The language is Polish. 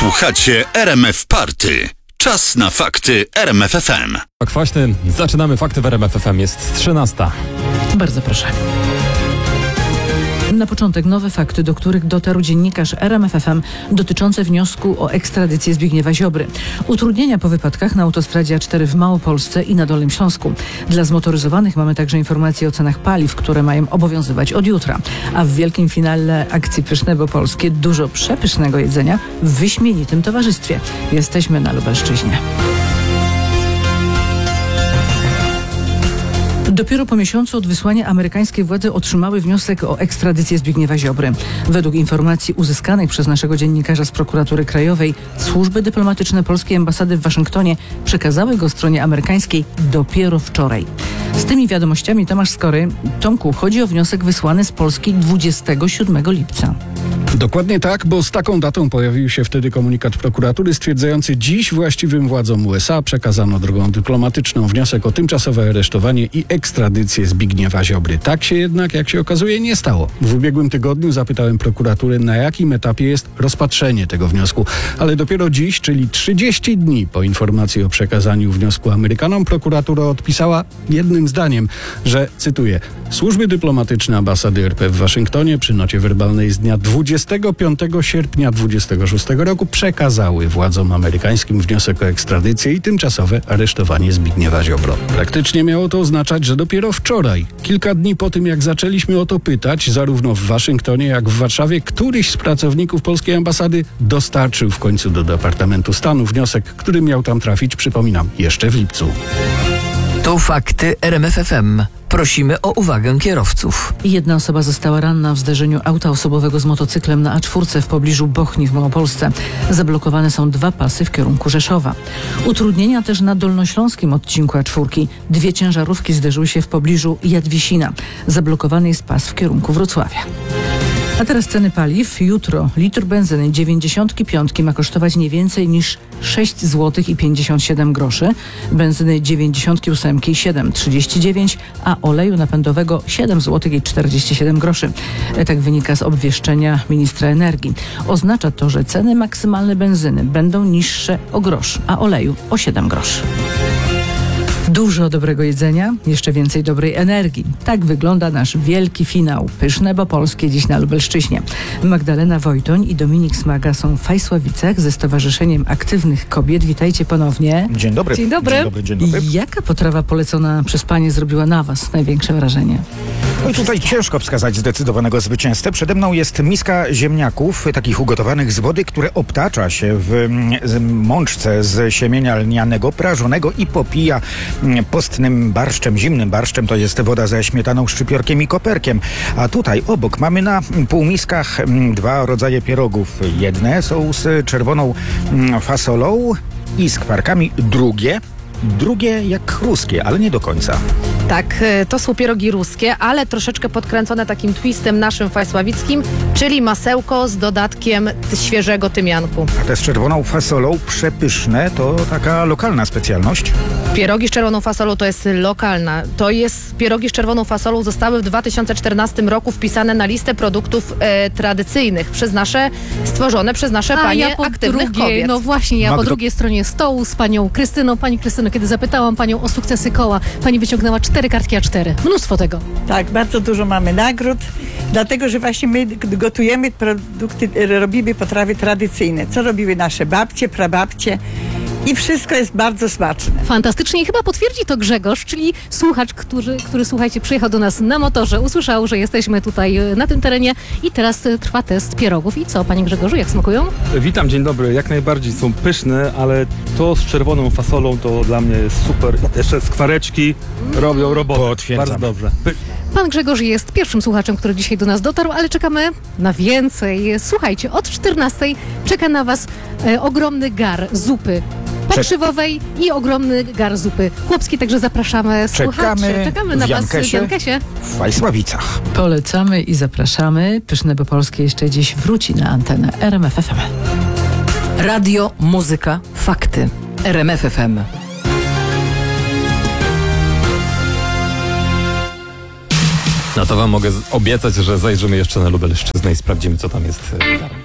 Słuchacie RMF Party. Czas na fakty RMF FM. Kwaśny, zaczynamy fakty w RMF FM. Jest 13. Bardzo proszę. Na początek nowe fakty, do których dotarł dziennikarz RMF FM dotyczące wniosku o ekstradycję Zbigniewa Ziobry. Utrudnienia po wypadkach na autostradzie A4 w Małopolsce i na Dolnym Śląsku. Dla zmotoryzowanych mamy także informacje o cenach paliw, które mają obowiązywać od jutra. A w wielkim finale akcji Pyszne bo Polskie dużo przepysznego jedzenia w wyśmienitym towarzystwie. Jesteśmy na Lubelszczyźnie. Dopiero po miesiącu od wysłania amerykańskie władze otrzymały wniosek o ekstradycję Zbigniewa Ziobry. Według informacji uzyskanych przez naszego dziennikarza z Prokuratury Krajowej, służby dyplomatyczne polskiej ambasady w Waszyngtonie przekazały go stronie amerykańskiej dopiero wczoraj. Z tymi wiadomościami Tomasz Skory. Tomku, chodzi o wniosek wysłany z Polski 27 lipca. Dokładnie tak, bo z taką datą pojawił się wtedy komunikat prokuratury stwierdzający: dziś właściwym władzom USA przekazano drogą dyplomatyczną wniosek o tymczasowe aresztowanie i ekstradycję Zbigniewa Ziobry. Tak się jednak, jak się okazuje, nie stało. W ubiegłym tygodniu zapytałem prokuratury, na jakim etapie jest rozpatrzenie tego wniosku, ale dopiero dziś, czyli 30 dni po informacji o przekazaniu wniosku Amerykanom, prokuratura odpisała jednym zdaniem, że, cytuję, służby dyplomatyczne ambasady RP w Waszyngtonie przy nocie werbalnej z dnia 25 sierpnia 26 roku przekazały władzom amerykańskim wniosek o ekstradycję i tymczasowe aresztowanie Zbigniewa Ziobro. Praktycznie miało to oznaczać, że dopiero wczoraj, kilka dni po tym jak zaczęliśmy o to pytać, zarówno w Waszyngtonie jak w Warszawie, któryś z pracowników polskiej ambasady dostarczył w końcu do Departamentu Stanu wniosek, który miał tam trafić, przypominam, jeszcze w lipcu. To fakty RMF FM. Prosimy o uwagę kierowców. Jedna osoba została ranna w zderzeniu auta osobowego z motocyklem na A4 w pobliżu Bochni w Małopolsce. Zablokowane są 2 pasy w kierunku Rzeszowa. Utrudnienia też na dolnośląskim odcinku A4. 2 ciężarówki zderzyły się w pobliżu Jadwisina. Zablokowany jest pas w kierunku Wrocławia. A teraz ceny paliw. Jutro litr benzyny 95 ma kosztować nie więcej niż 6 zł i 57 groszy, benzyny 98 7,39, a oleju napędowego 7 zł i 47 groszy. Tak wynika z obwieszczenia ministra energii. Oznacza to, że ceny maksymalne benzyny będą niższe o grosz, a oleju o 7 groszy. Dużo dobrego jedzenia, jeszcze więcej dobrej energii. Tak wygląda nasz wielki finał. Pyszne bo Polskie dziś na Lubelszczyźnie. Magdalena Wojtoń i Dominik Smaga są w Fajsławicach ze Stowarzyszeniem Aktywnych Kobiet. Witajcie ponownie. Dzień dobry. Dzień dobry. Dzień dobry, dzień dobry. Jaka potrawa polecona przez Panie zrobiła na Was największe wrażenie? No i tutaj ciężko wskazać zdecydowanego zwycięzcę. Przede mną jest miska ziemniaków, takich ugotowanych z wody, które obtacza się w mączce z siemienia lnianego, prażonego i popija postnym barszczem, zimnym barszczem. To jest woda ze śmietaną, szczypiorkiem i koperkiem. A tutaj obok mamy na półmiskach 2 rodzaje pierogów. Jedne są z czerwoną fasolą i skwarkami, drugie jak ruskie, ale nie do końca. Tak, to są pierogi ruskie, ale troszeczkę podkręcone takim twistem naszym fajsławickim, czyli masełko z dodatkiem świeżego tymianku. A te z czerwoną fasolą przepyszne, to taka lokalna specjalność. Pierogi z czerwoną fasolą to jest lokalna. Pierogi z czerwoną fasolą zostały w 2014 roku wpisane na listę produktów tradycyjnych stworzone przez nasze panie aktywnych kobiet. No właśnie, ja po drugiej stronie stołu z panią Krystyną. Pani Krystyno, kiedy zapytałam panią o sukcesy koła, pani wyciągnęła 4 kartki A4. Mnóstwo tego. Tak, bardzo dużo mamy nagród, dlatego że właśnie my gotujemy produkty, robimy potrawy tradycyjne, co robiły nasze babcie, prababcie. I wszystko jest bardzo smaczne. Fantastycznie i chyba potwierdzi to Grzegorz, czyli słuchacz, który słuchajcie, przyjechał do nas na motorze, usłyszał, że jesteśmy tutaj na tym terenie i teraz trwa test pierogów. I co, panie Grzegorzu, jak smakują? Witam, dzień dobry. Jak najbardziej są pyszne, ale to z czerwoną fasolą to dla mnie jest super. Jeszcze skwareczki robią robotę. Potwierdzam. Bardzo dobrze. Pan Grzegorz jest pierwszym słuchaczem, który dzisiaj do nas dotarł, ale czekamy na więcej. Słuchajcie, od 14 czeka na was ogromny gar zupy pokrzywowej i ogromny gar zupy chłopskiej, także zapraszamy słuchaczy. Czekamy na was w Jankesie. W Fajsławicach. Polecamy i zapraszamy. Pyszne bo Polskie jeszcze dziś wróci na antenę RMF FM. Radio, muzyka, fakty. RMF FM. No to wam mogę obiecać, że zajrzymy jeszcze na Lubelszczyznę i sprawdzimy, co tam jest.